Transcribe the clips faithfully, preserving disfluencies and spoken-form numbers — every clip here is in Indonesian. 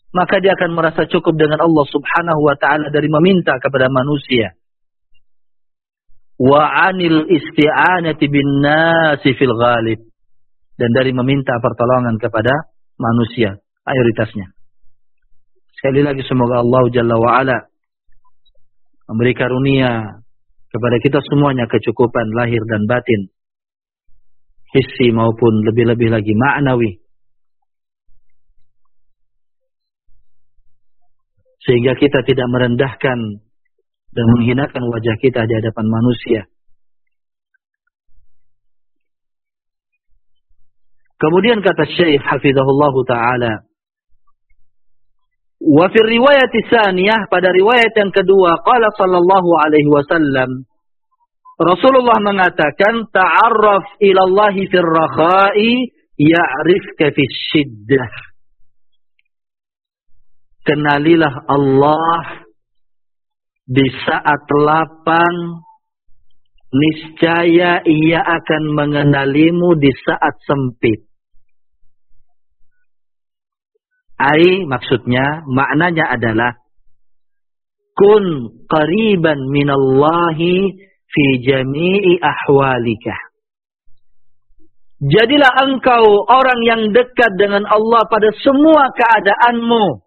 maka dia akan merasa cukup dengan Allah Subhanahu wa ta'ala dari meminta kepada manusia. Wa 'anil isti'anati bin nasi fil ghalib, dan dari meminta pertolongan kepada manusia mayoritasnya. Sekali lagi semoga Allah Jalla wa Ala memberi karunia kepada kita semuanya kecukupan lahir dan batin, hissi maupun lebih-lebih lagi ma'nawi, sehingga kita tidak merendahkan dan menghinakan wajah kita di hadapan manusia. Kemudian kata Syekh hafizahullah ta'ala, wa fi riwayat tsaniyah, pada riwayat yang kedua, qala sallallahu alaihi wasallam, Rasulullah mengatakan, ta'arraf ila Allah fir rakha'i ya'rifka fis shiddah. Kenalilah Allah di saat lapang, niscaya ia akan mengenalimu di saat sempit. Ai, maksudnya, maknanya adalah kun qariban minallahi fi jami'i ahwalika. Jadilah engkau orang yang dekat dengan Allah pada semua keadaanmu.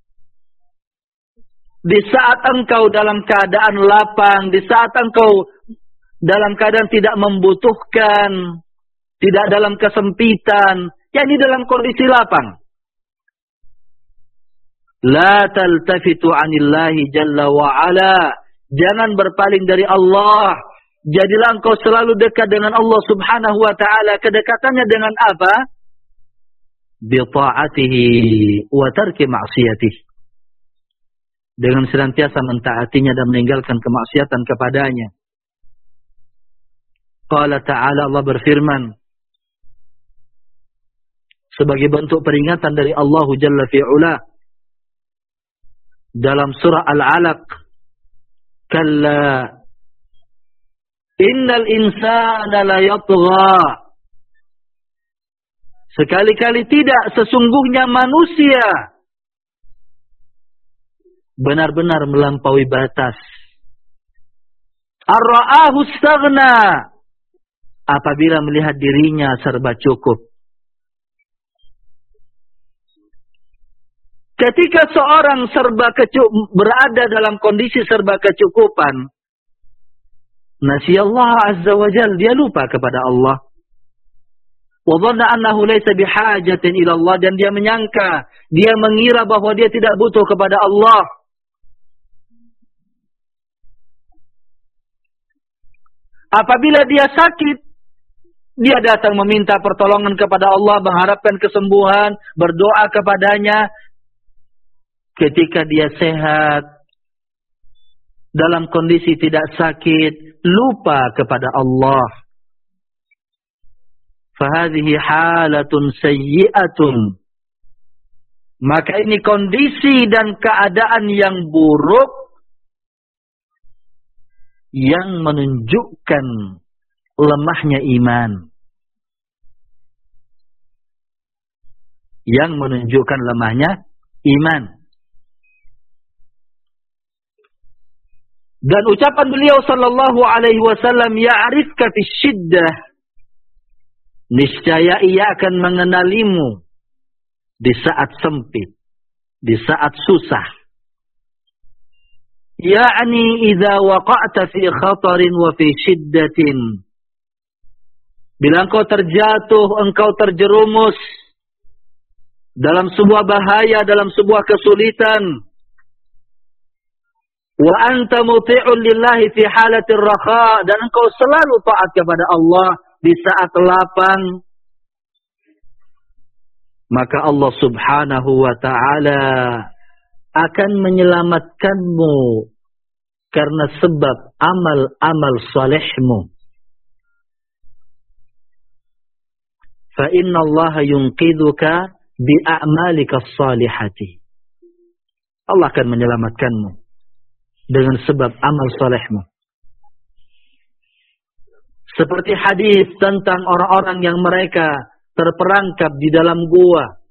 Di saat engkau dalam keadaan lapang, di saat engkau dalam keadaan tidak membutuhkan, tidak dalam kesempitan, yakni dalam kondisi lapang. La taltafitu 'anillahi jalla wa 'ala. Jangan berpaling dari Allah. Jadilah engkau selalu dekat dengan Allah Subhanahu wa ta'ala. Kedekatannya dengan apa? Bi ta'atihi wa tarki ma'siyatihi. Dengan senantiasa mentaatinya dan meninggalkan kemaksiatan kepadanya. Qala ta'ala, Allah berfirman sebagai bentuk peringatan dari Allah Jalla fi'ula dalam surah Al-Alaq, kalla innal insana la yatgha. Sekali-kali tidak, sesungguhnya manusia benar-benar melampaui batas. Ar-ra'ahu istaghna, apabila melihat dirinya serba cukup. Ketika seorang serba kecukup, berada dalam kondisi serba kecukupan, nasiyallah azza wa jalla, dia lupa kepada Allah. Wa dhanna annahu laysa bihajatin ila Allah, dan dia menyangka, dia mengira bahwa dia tidak butuh kepada Allah. Apabila dia sakit, dia datang meminta pertolongan kepada Allah, mengharapkan kesembuhan, berdoa kepadanya. Ketika dia sehat, dalam kondisi tidak sakit, lupa kepada Allah. Fahadhihi halatun sayyi'atun. Maka ini kondisi dan keadaan yang buruk yang menunjukkan lemahnya iman. Yang menunjukkan lemahnya iman. Dan ucapan beliau sallallahu alaihi wasallam, ya'rifka fi syiddah, niscaya ia akan mengenalimu di saat sempit, di saat susah. Ya'ni idza waqa'ta fi khatarin wa fi syiddatin. Bila engkau terjatuh, engkau terjerumus dalam sebuah bahaya, dalam sebuah kesulitan, wa anta muti'un lillahi fi halatir rakha, dan engkau selalu taat kepada Allah di saat lapang, maka Allah Subhanahu wa ta'ala akan menyelamatkanmu karena sebab amal-amal salihmu. Fa inna Allah yunqidhuka bi a'malika salihati. Allah akan menyelamatkanmu dengan sebab amal salehmu. Seperti hadis tentang orang-orang yang mereka terperangkap di dalam gua.